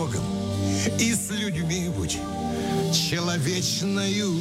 Богом и с людьми будь человечною.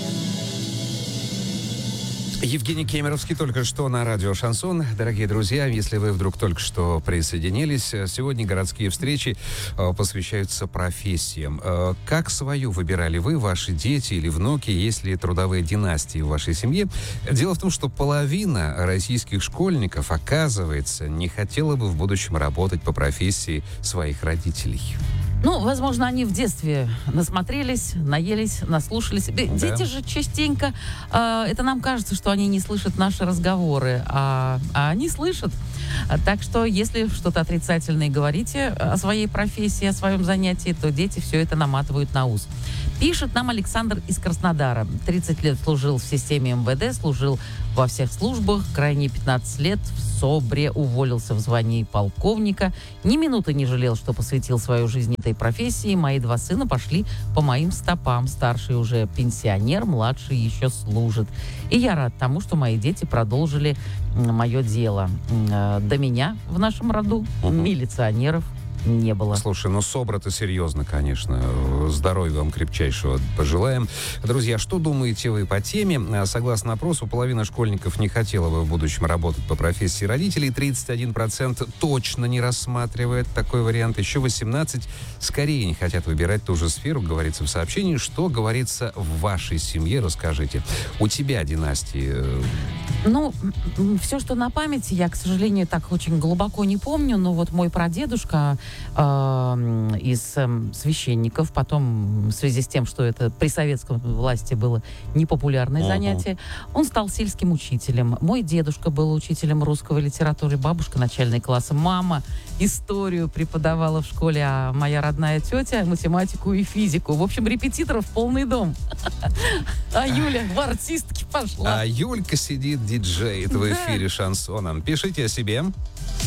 Евгений Кемеровский только что на радио «Шансон». Дорогие друзья, если вы вдруг только что присоединились, сегодня городские встречи посвящаются профессиям. Как свою выбирали вы, ваши дети или внуки, есть ли трудовые династии в вашей семье? Дело в том, что половина российских школьников, оказывается, не хотела бы в будущем работать по профессии своих родителей. Ну, возможно, они в детстве насмотрелись, наелись, наслушались. Дети же частенько, это нам кажется, что они не слышат наши разговоры, а они слышат. Так что, если что-то отрицательное говорите о своей профессии, о своем занятии, то дети все это наматывают на ус. Пишет нам Александр из Краснодара. 30 лет служил в системе МВД, служил во всех службах, крайние 15 лет в СОБРе, уволился в звании полковника. Ни минуты не жалел, что посвятил свою жизнь этой профессии. Мои 2 сына пошли по моим стопам. Старший уже пенсионер, младший еще служит. И я рад тому, что мои дети продолжили мое дело. До меня в нашем роду милиционеров не было. Слушай, ну СОБР-то серьезно, конечно. Здоровья вам крепчайшего пожелаем. Друзья, что думаете вы по теме? Согласно опросу, половина школьников не хотела бы в будущем работать по профессии родителей. 31% точно не рассматривает такой вариант. Еще 18% скорее не хотят выбирать ту же сферу, говорится в сообщении. Что говорится в вашей семье, расскажите. У тебя династии? Ну, все, что на памяти, я, к сожалению, так очень глубоко не помню, но вот мой прадедушка из священников, потом в связи с тем, что это при советской власти было непопулярное занятие, он стал сельским учителем. Мой дедушка был учителем русской литературы, бабушка начальные классы, мама историю преподавала в школе, а моя родная тетя математику и физику. В общем, репетиторов полный дом. А Юля в артистки пошла. А Юлька сидит, диджеет в эфире шансоном. Пишите о себе.